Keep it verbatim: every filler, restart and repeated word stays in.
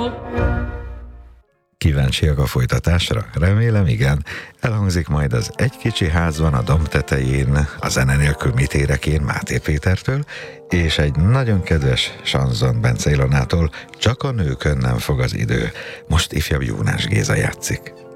Kíváncsiak a folytatásra? Remélem igen. Elhangzik majd az Egy kicsi ház van a domb tetején, a zene nélkül mit érek én Máté Pétertől, és egy nagyon kedves sanzon Bence Ilonától, Csak a nőkön nem fog az idő. Most ifjabb Jónás Géza játszik.